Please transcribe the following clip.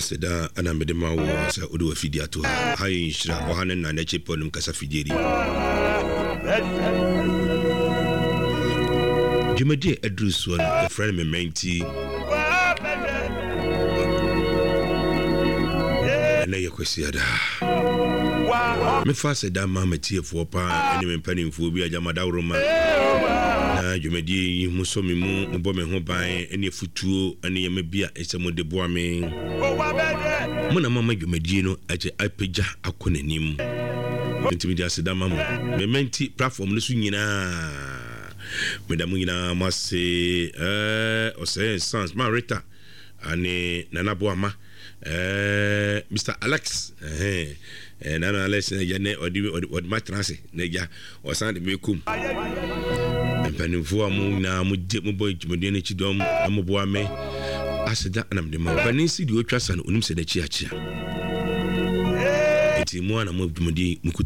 Seda ana mede ma wo sa odo afidi ato ha hayi nshira ohane na na cheponum kasa fidiri Jumadi adruso the friend me menti na yekwesi ada me fa seda ma matiefo pa ene me panimfo bi ajamada woroma na Jumadi musomi mu bo me ho ban ene futuo ene yema bia esemo de boa me muna mama Jumadi no aje apeja akonanim ntimi aseda ma me menti platform no so nyina medamu nyina mase ose sans marita ane nana boama Mr. Alex nana Alex ya ne odi matranse ne ja osan de mekum empanifo amu na mu boy Jumadi ne chidom amoboa me aseda anam de ma banisi di otwa san onim se da chiachia eti mu ana mu Jumadi